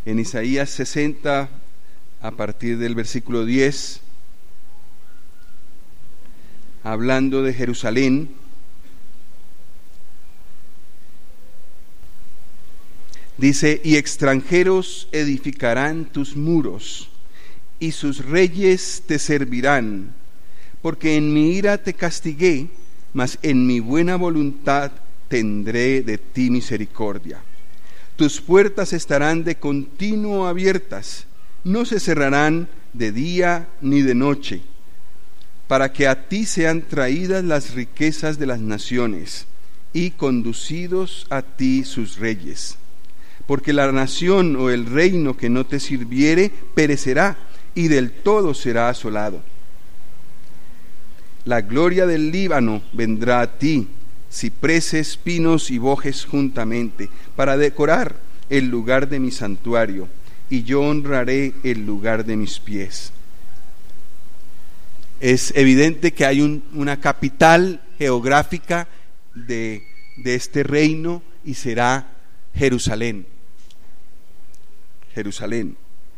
En Isaías 60, a partir del versículo 10, hablando de Jerusalén, dice: y extranjeros edificarán tus muros, y sus reyes te servirán, porque en mi ira te castigué, mas en mi buena voluntad tendré de ti misericordia. Tus puertas estarán de continuo abiertas, no se cerrarán de día ni de noche, para que a ti sean traídas las riquezas de las naciones, y conducidos a ti sus reyes. Porque la nación o el reino que no te sirviere perecerá, y del todo será asolado. La gloria del Líbano vendrá a ti, cipreses, pinos y bojes juntamente, para decorar el lugar de mi santuario, y yo honraré el lugar de mis pies. Es evidente que hay una capital geográfica de este reino, y será Jerusalén. Jerusalén.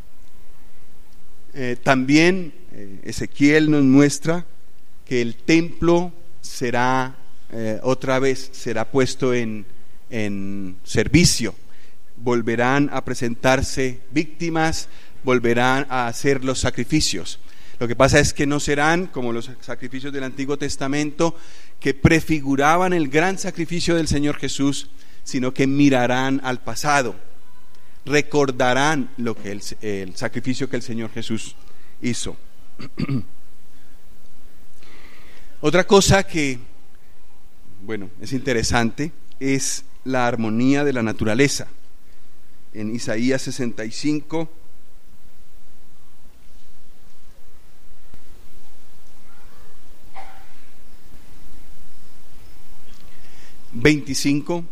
También Ezequiel nos muestra que el templo será otra vez será puesto en servicio. Volverán a presentarse víctimas, volverán a hacer los sacrificios. Lo que pasa es que no serán como los sacrificios del Antiguo Testamento, que prefiguraban el gran sacrificio del Señor Jesús, sino que mirarán al pasado, recordarán lo que el sacrificio que el Señor Jesús hizo. Otra cosa que, es interesante, es la armonía de la naturaleza. En Isaías 65, (25)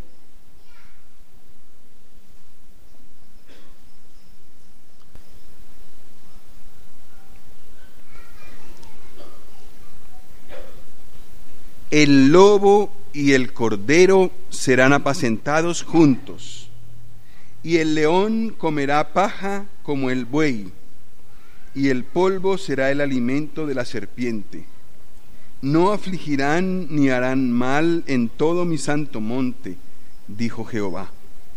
el lobo y el cordero serán apacentados juntos, y el león comerá paja como el buey, y el polvo será el alimento de la serpiente. No afligirán ni harán mal en todo mi santo monte, dijo Jehová.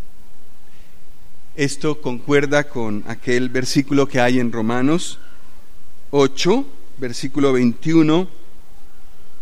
Esto concuerda con aquel versículo que hay en Romanos 8, versículo 21,